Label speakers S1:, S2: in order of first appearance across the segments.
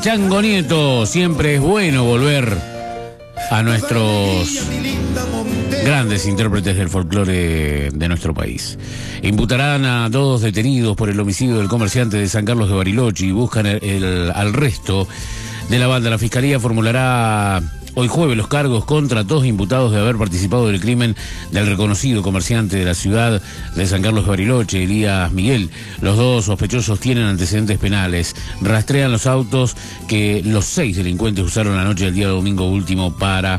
S1: Chango Nieto. Siempre es bueno volver a nuestros grandes intérpretes del folclore de nuestro país. Imputarán a 2 detenidos por el homicidio del comerciante de San Carlos de Bariloche y buscan al resto de la banda. La Fiscalía formulará hoy jueves los cargos contra 2 imputados de haber participado del crimen del reconocido comerciante de la ciudad de San Carlos de Bariloche, Elías Miguel. Los 2 sospechosos tienen antecedentes penales. Rastrean los autos que los 6 delincuentes usaron la noche del día domingo último para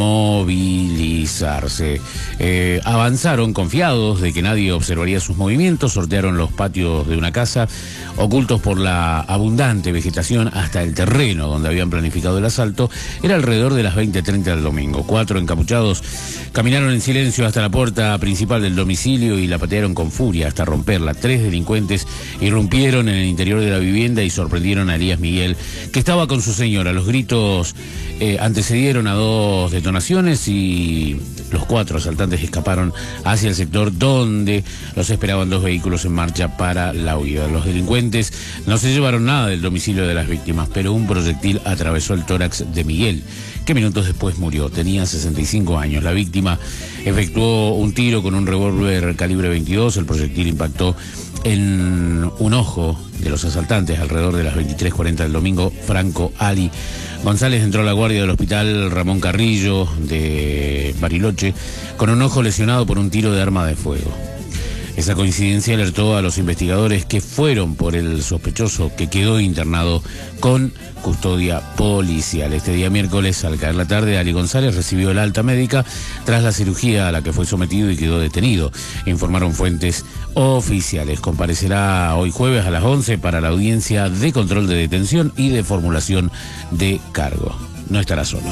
S1: movilizarse. Avanzaron confiados de que nadie observaría sus movimientos, sortearon los patios de una casa, ocultos por la abundante vegetación, hasta el terreno donde habían planificado el asalto. Era alrededor de las 20:30 del domingo. 4 encapuchados caminaron en silencio hasta la puerta principal del domicilio y la patearon con furia hasta romperla. 3 delincuentes irrumpieron en el interior de la vivienda y sorprendieron a Elías Miguel, que estaba con su señora. Los gritos antecedieron a 2 detonaciones y los 4 asaltantes escaparon hacia el sector donde los esperaban 2 vehículos en marcha para la huida. Los delincuentes no se llevaron nada del domicilio de las víctimas, pero un proyectil atravesó el tórax de Miguel, que minutos después murió. Tenía 65 años. La víctima efectuó un tiro con un revólver calibre 22. El proyectil impactó en un ojo de los asaltantes alrededor de las 23:40 del domingo. Franco Ali González entró a la guardia del hospital Ramón Carrillo de Bariloche con un ojo lesionado por un tiro de arma de fuego. Esa coincidencia alertó a los investigadores, que fueron por el sospechoso, que quedó internado con custodia policial. Este día miércoles, al caer la tarde, Ali González recibió el alta médica tras la cirugía a la que fue sometido y quedó detenido, informaron fuentes oficiales. Comparecerá hoy jueves a las 11 para la audiencia de control de detención y de formulación de cargo. No estará solo.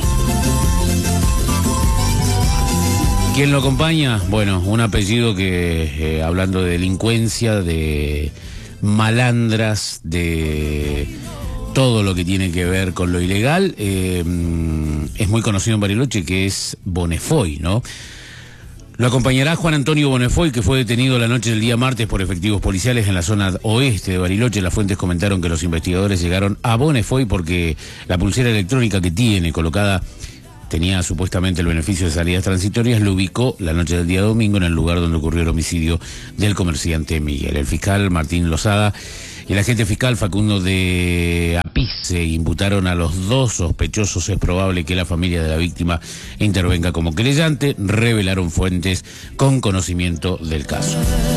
S1: ¿Quién lo acompaña? Bueno, un apellido que, hablando de delincuencia, de malandras, de todo lo que tiene que ver con lo ilegal, es muy conocido en Bariloche, que es Bonefoy, ¿no? Lo acompañará Juan Antonio Bonefoy, que fue detenido la noche del día martes por efectivos policiales en la zona oeste de Bariloche. Las fuentes comentaron que los investigadores llegaron a Bonefoy porque la pulsera electrónica que tiene colocada tenía supuestamente el beneficio de salidas transitorias. Lo ubicó la noche del día domingo en el lugar donde ocurrió el homicidio del comerciante Miguel. El fiscal Martín Lozada y el agente fiscal Facundo de Apice imputaron a los 2 sospechosos. Es probable que la familia de la víctima intervenga como querellante, revelaron fuentes con conocimiento del caso.